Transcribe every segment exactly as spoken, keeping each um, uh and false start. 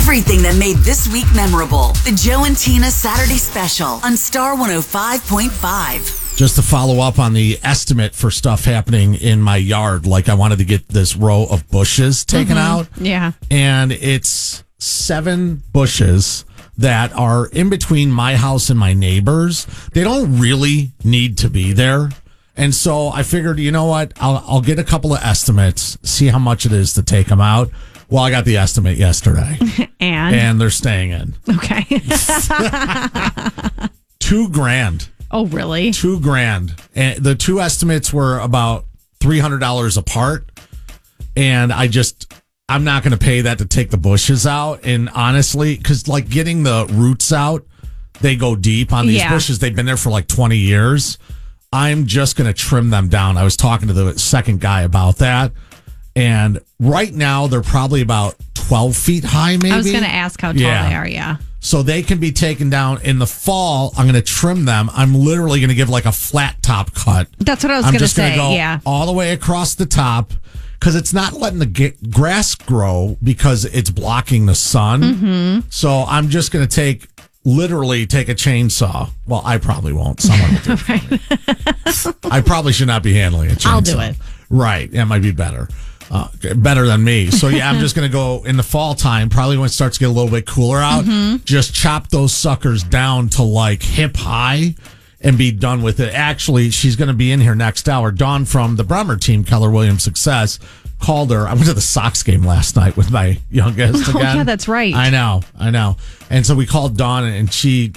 Everything that made this week memorable. The Joe and Tina Saturday Special on Star one oh five point five. Just to follow up on the estimate for stuff happening in my yard, like I wanted to get this row of bushes taken Mm-hmm. out. Yeah. And it's seven bushes that are in between my house and my neighbors. They don't really need to be there. And so I figured, you know what? I'll, I'll get a couple of estimates, see how much it is to take them out. Well, I got the estimate yesterday. And? And they're staying in. Okay. Two grand. Oh, really? Two grand. And the two estimates were about three hundred dollars apart. And I just, I'm not going to pay that to take the bushes out. And honestly, because like getting the roots out, they go deep on these Yeah. bushes. They've been there for like twenty years. I'm just going to trim them down. I was talking to the second guy about that. And right now, they're probably about twelve feet high, maybe. I was going to ask how tall Yeah. they are, yeah. So they can be taken down in the fall. I'm going to trim them. I'm literally going to give like a flat top cut. That's what I was I'm going to just going say, to go yeah. all the way across the top because it's not letting the ge- grass grow because it's blocking the sun. Mm-hmm. So I'm just going to take, literally take a chainsaw. Well, I probably won't. Someone will do it for me. I probably should not be handling a chainsaw. I'll do it. Right. That might be better. Uh, better than me. So yeah, I'm just going to go in the fall time, probably when it starts to get a little bit cooler out, Mm-hmm. just chop those suckers down to like hip high and be done with it. Actually, she's going to be in here next hour. Dawn from the Bremer team, Keller Williams Success, called her. I went to the Sox game last night with my youngest Oh, again. yeah, that's right. I know, I know. And so we called Dawn and she...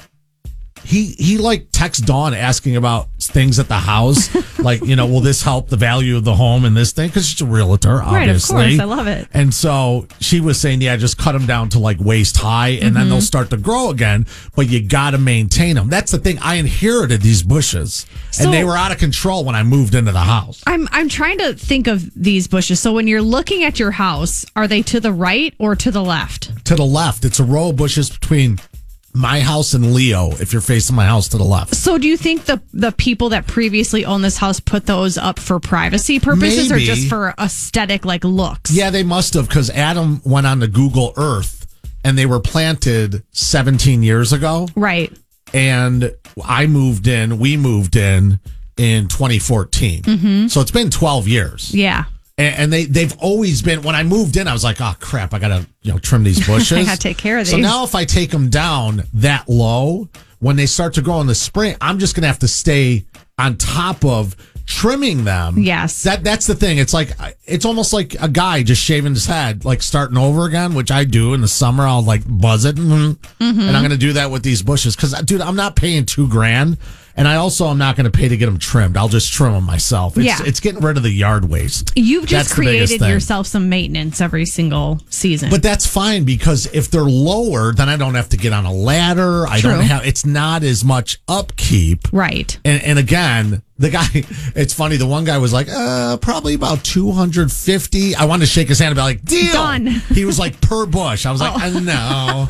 He he like texts Dawn asking about things at the house, like, you know, will this help the value of the home and this thing? Because she's a realtor, obviously. Right, of course. I love it. And so she was saying, yeah, just cut them down to like waist high, and Mm-hmm. then they'll start to grow again. But you got to maintain them. That's the thing. I inherited these bushes, So- and they were out of control when I moved into the house. I'm I'm trying to think of these bushes. So when you're looking at your house, are they to the right or to the left? To the left, it's a row of bushes between my house and Leo. If you're facing my house to the left. So do you think the the people that previously owned this house put those up for privacy purposes Maybe. or just for aesthetic like looks? Yeah, they must have, because Adam went on to Google Earth and they were planted seventeen years ago. Right. And I moved in, we moved in in twenty fourteen. Mm-hmm. So it's been twelve years. Yeah. And, and they, they've always been, when I moved in, I was like, oh crap, I got to, you know, trim these bushes. I gotta take care of So these. now if I take them down that low, when they start to grow in the spring, I'm just going to have to stay on top of trimming them. Yes. That That's the thing. It's like, it's almost like a guy just shaving his head, like starting over again, which I do in the summer. I'll like buzz it. Mm-hmm. Mm-hmm. And I'm going to do that with these bushes. Cause dude, I'm not paying two grand. And I also am not going to pay to get them trimmed. I'll just trim them myself. It's, Yeah. it's getting rid of the yard waste. You've just That's the biggest created thing. yourself some maintenance every single season. But that's fine because if they're lower, then I don't have to get on a ladder. I True. don't have, it's not as much upkeep. right. And, and again, the guy, it's funny. The one guy was like, uh, probably about two hundred fifty. I wanted to shake his hand and be like, deal. Done. He was like, per bush. I was like, Oh. uh, no,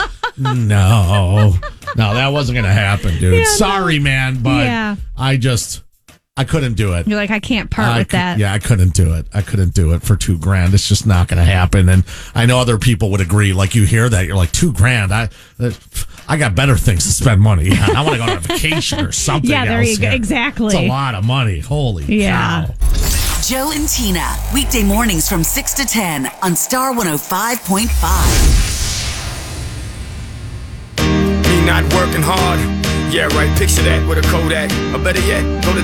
no, no, that wasn't going to happen, dude. Yeah, no. Sorry, man. But Yeah. I just, I couldn't do it. You're like, I can't part I with cou- that. Yeah, I couldn't do it. I couldn't do it for two grand. It's just not going to happen. And I know other people would agree. Like you hear that, you're like, two grand. I, I got better things to spend money on. I want to go on a vacation or something. Yeah, there else you go. here. Exactly. It's a lot of money. Holy Yeah. cow. Joe and Tina, weekday mornings from six to ten on Star one oh five point five. Me not working hard. Yeah, right. Picture that with a Kodak. Or better yet, go to